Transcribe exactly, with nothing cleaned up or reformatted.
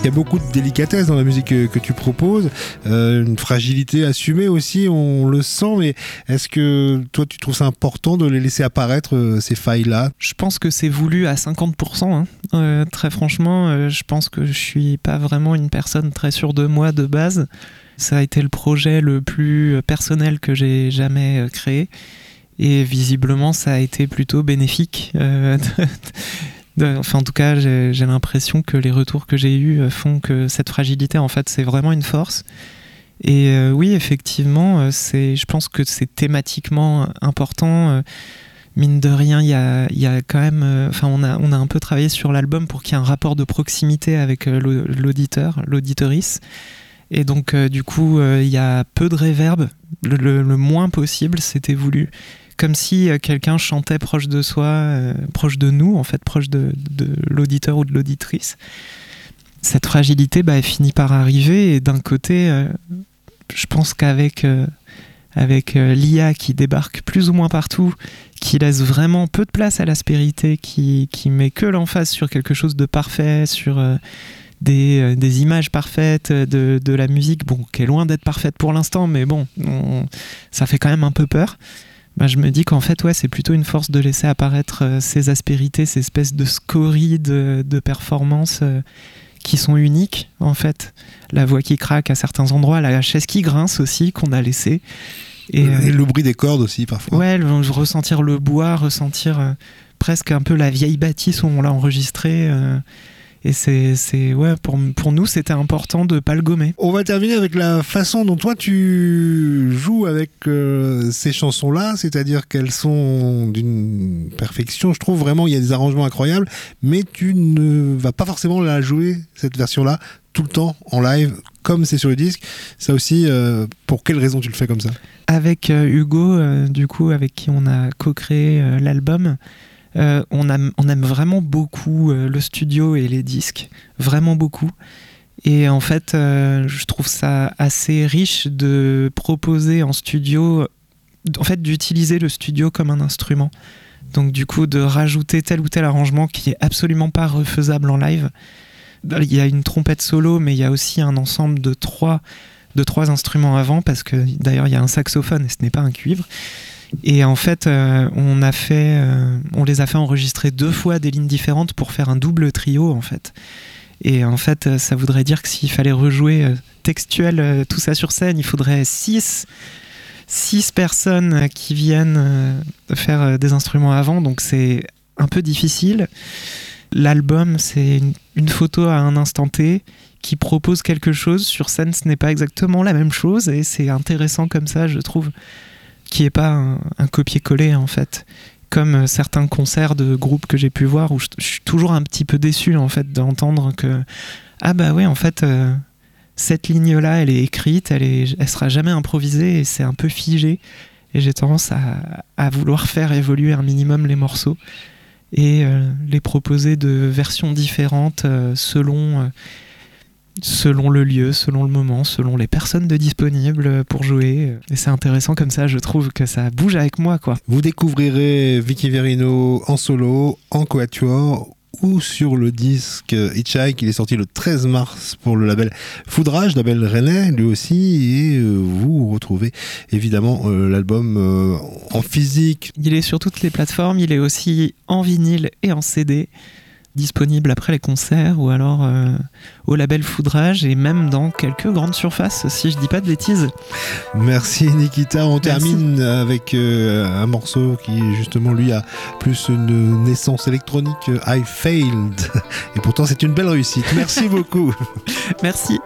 y a beaucoup de délicatesse dans la musique que, que tu proposes, euh, une fragilité assumée aussi, on le sent, mais est-ce que toi tu trouves ça important de les laisser apparaître, euh, ces failles-là ? Je pense que c'est voulu à cinquante pour cent, hein. euh, très franchement, euh, je pense que je suis pas vraiment une personne très sûre de moi de base. Ça a été le projet le plus personnel que j'ai jamais créé. Et visiblement, ça a été plutôt bénéfique. Euh, de, de, enfin, en tout cas, j'ai, j'ai l'impression que les retours que j'ai eus font que cette fragilité, en fait, c'est vraiment une force. Et euh, oui, effectivement, c'est, je pense que c'est thématiquement important. Mine de rien, il y a, y a quand même... Enfin, on a, on a un peu travaillé sur l'album pour qu'il y ait un rapport de proximité avec l'auditeur, l'auditorice. Et donc, euh, du coup, il euh, y a peu de réverb, le, le, le moins possible, c'était voulu. Comme si euh, quelqu'un chantait proche de soi, euh, proche de nous, en fait, proche de, de l'auditeur ou de l'auditrice. Cette fragilité, bah, elle finit par arriver. Et d'un côté, euh, je pense qu'avec euh, avec, euh, l'I A qui débarque plus ou moins partout, qui laisse vraiment peu de place à l'aspérité, qui, qui met que l'emphase sur quelque chose de parfait, sur... Euh, Des, euh, des images parfaites de, de la musique, bon, qui est loin d'être parfaite pour l'instant, mais bon, on, ça fait quand même un peu peur. Bah, je me dis qu'en fait, ouais, c'est plutôt une force de laisser apparaître euh, ces aspérités, ces espèces de scories de, de performances euh, qui sont uniques, en fait. La voix qui craque à certains endroits, la chaise qui grince aussi, qu'on a laissée. Et, et euh, le bruit des cordes aussi, parfois. Ouais, le, ressentir le bois, ressentir euh, presque un peu la vieille bâtisse où on l'a enregistrée. Euh, Et c'est, c'est ouais, pour, pour nous, c'était important de ne pas le gommer. On va terminer avec la façon dont toi, tu joues avec euh, ces chansons-là, c'est-à-dire qu'elles sont d'une perfection. Je trouve vraiment, il y a des arrangements incroyables, mais tu ne vas pas forcément la jouer, cette version-là, tout le temps, en live, comme c'est sur le disque. Ça aussi, euh, pour quelle raison tu le fais comme ça ? Avec euh, Hugo, euh, du coup, avec qui on a co-créé euh, l'album, Euh, on, aime, on aime vraiment beaucoup euh, le studio et les disques, vraiment beaucoup. Et en fait, euh, je trouve ça assez riche de proposer en studio, en fait, d'utiliser le studio comme un instrument. Donc du coup, de rajouter tel ou tel arrangement qui est absolument pas refaisable en live. Il y a une trompette solo, mais il y a aussi un ensemble de trois, de trois instruments avant, parce que d'ailleurs, il y a un saxophone et ce n'est pas un cuivre. Et en fait, euh, on, a fait euh, on les a fait enregistrer deux fois des lignes différentes pour faire un double trio, en fait. Et en fait, ça voudrait dire que s'il fallait rejouer euh, textuel euh, tout ça sur scène, il faudrait six, six personnes qui viennent euh, faire euh, des instruments avant, donc c'est un peu difficile. L'album, c'est une, une photo à un instant T qui propose quelque chose. Sur scène, ce n'est pas exactement la même chose, et c'est intéressant comme ça, je trouve, qui n'est pas un, un copier-coller, en fait. Comme certains concerts de groupes que j'ai pu voir, où je, je suis toujours un petit peu déçu, en fait, d'entendre que ah bah ouais, en fait, euh, cette ligne-là, elle est écrite, elle est, elle sera jamais improvisée, et c'est un peu figé. Et j'ai tendance à, à vouloir faire évoluer un minimum les morceaux et euh, les proposer de versions différentes euh, selon... Euh, selon le lieu, selon le moment, selon les personnes de disponibles pour jouer. Et c'est intéressant comme ça, je trouve que ça bouge avec moi, quoi. Vous découvrirez Vicky Verino en solo, en quatuor ou sur le disque Hitchhike. Il est sorti le treize mars pour le label Foudrage, label rennais lui aussi, et euh, vous retrouvez évidemment euh, l'album euh, en physique. Il est sur toutes les plateformes, il est aussi en vinyle et en C D, disponible après les concerts ou alors euh, au label Foudrage et même dans quelques grandes surfaces, si je dis pas de bêtises. Merci Nikita. On Merci. termine avec euh, un morceau qui justement lui a plus une naissance électronique, I Failed, et pourtant c'est une belle réussite. Merci beaucoup. Merci.